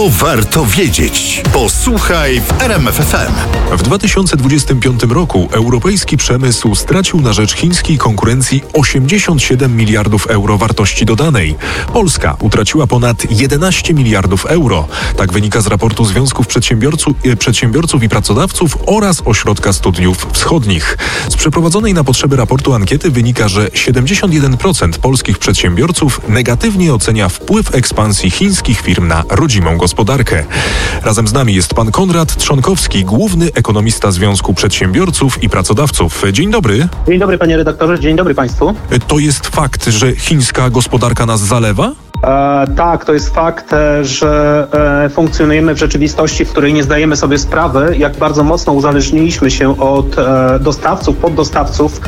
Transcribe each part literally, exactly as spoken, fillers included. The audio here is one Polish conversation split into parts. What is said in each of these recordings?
warto wiedzieć. Posłuchaj w R M F F M. W dwa tysiące dwudziestym piątym roku europejski przemysł stracił na rzecz chińskiej konkurencji osiemdziesiąt siedem miliardów euro wartości dodanej. Polska utraciła ponad jedenaście miliardów euro. Tak wynika z raportu Związków Przedsiębiorców, Przedsiębiorców i Pracodawców oraz Ośrodka Studiów Wschodnich. Z przeprowadzonej na potrzeby raportu ankiety wynika, że siedemdziesiąt jeden procent polskich przedsiębiorców negatywnie ocenia wpływ ekspansji chińskich firm na rodzimą gospodarkę. Razem z nami jest pan Konrad Trzonkowski, główny ekonomista Związku Przedsiębiorców i Pracodawców. Dzień dobry. Dzień dobry, panie redaktorze, dzień dobry państwu. To jest fakt, że chińska gospodarka nas zalewa? E, tak, to jest fakt, że e, funkcjonujemy w rzeczywistości, w której nie zdajemy sobie sprawy, jak bardzo mocno uzależniliśmy się od e, dostawców, poddostawców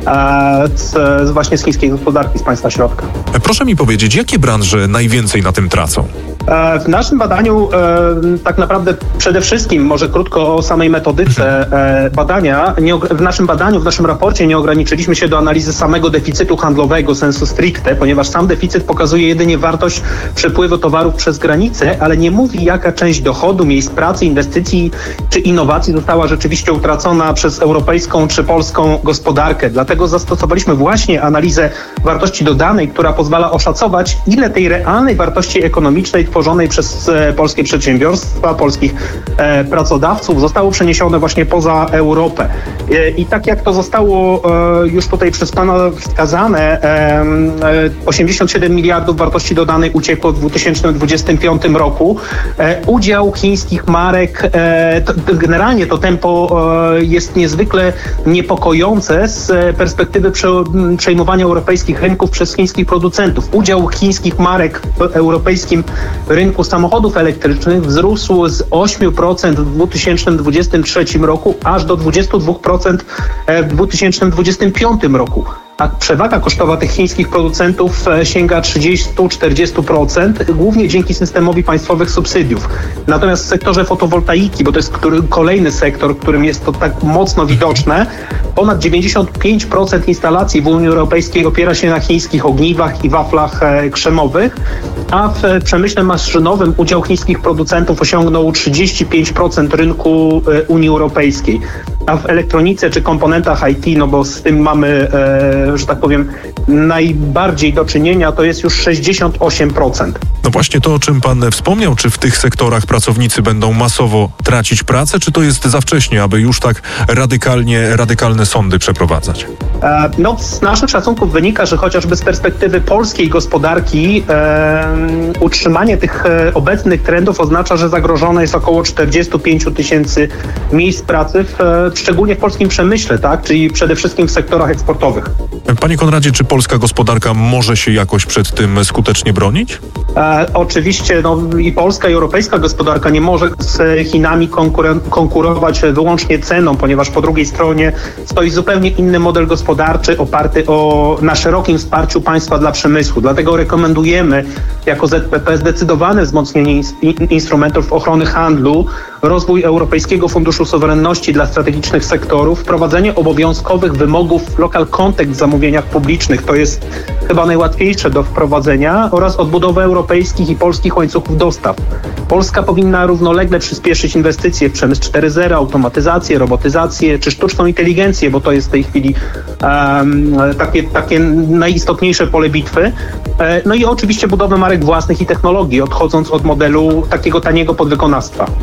e, z, z właśnie z chińskiej gospodarki, z państwa środka. Proszę mi powiedzieć, jakie branże najwięcej na tym tracą? E, w naszym badaniu e, tak naprawdę przede wszystkim, może krótko o samej metodyce e, badania, nie, w naszym badaniu, w naszym raporcie nie ograniczyliśmy się do analizy samego deficytu handlowego sensu stricte, ponieważ sam deficyt pokazuje jedynie wartość przepływu towarów przez granicę, ale nie mówi, jaka część dochodu, miejsc pracy, inwestycji czy innowacji została rzeczywiście utracona przez europejską czy polską gospodarkę. Dlatego zastosowaliśmy właśnie analizę wartości dodanej, która pozwala oszacować, ile tej realnej wartości ekonomicznej tworzonej przez e, polskie przedsiębiorstwa, polskich e, pracodawców zostało przeniesione właśnie poza Europę. E, I tak jak to zostało e, już tutaj przez pana wskazane, e, e, osiemdziesiąt siedem miliardów wartości dodanej uciekło w dwa tysiące dwudziestym piątym roku. E, udział chińskich marek, e, to, generalnie to tempo e, jest niezwykle niepokojące z perspektywy prze, przejmowania europejskich rynków przez chińskich producentów. Udział chińskich marek w europejskim rynku samochodów elektrycznych wzrósł z ośmiu procent w dwa tysiące dwudziestym trzecim roku aż do dwudziestu dwóch procent w dwa tysiące dwudziestym piątym roku. A przewaga kosztowa tych chińskich producentów sięga trzydzieści do czterdziestu procent, głównie dzięki systemowi państwowych subsydiów. Natomiast w sektorze fotowoltaiki, bo to jest który, kolejny sektor, w którym jest to tak mocno widoczne, ponad dziewięćdziesiąt pięć procent instalacji w Unii Europejskiej opiera się na chińskich ogniwach i waflach e, krzemowych, a w przemyśle maszynowym udział chińskich producentów osiągnął trzydzieści pięć procent rynku e, Unii Europejskiej. A w elektronice czy komponentach I T, no bo z tym mamy, e, że tak powiem, najbardziej do czynienia, to jest już sześćdziesiąt osiem procent. No właśnie to, o czym pan wspomniał, czy w tych sektorach pracownicy będą masowo tracić pracę, czy to jest za wcześnie, aby już tak radykalnie, radykalne sądy przeprowadzać? E, no z naszych szacunków wynika, że chociażby z perspektywy polskiej gospodarki e, utrzymanie tych e, obecnych trendów oznacza, że zagrożone jest około czterdzieści pięć tysięcy miejsc pracy, w, e, szczególnie w polskim przemyśle, tak, czyli przede wszystkim w sektorach eksportowych. Panie Konradzie, czy polska gospodarka może się jakoś przed tym skutecznie bronić? E, oczywiście no, i polska, i europejska gospodarka nie może z Chinami konkuren- konkurować wyłącznie ceną, ponieważ po drugiej stronie stoi zupełnie inny model gospodarczy oparty o, na szerokim wsparciu państwa dla przemysłu. Dlatego rekomendujemy jako Z P P zdecydowane wzmocnienie in- instrumentów ochrony handlu, rozwój Europejskiego Funduszu Suwerenności dla strategicznych sektorów, wprowadzenie obowiązkowych wymogów local content w zamówieniach publicznych, to jest chyba najłatwiejsze do wprowadzenia, oraz odbudowę europejskich i polskich łańcuchów dostaw. Polska powinna równolegle przyspieszyć inwestycje w przemysł cztery zero, automatyzację, robotyzację czy sztuczną inteligencję, bo to jest w tej chwili um, takie, takie najistotniejsze pole bitwy. E, no i oczywiście budowę marek własnych i technologii, odchodząc od modelu takiego taniego podwykonawstwa.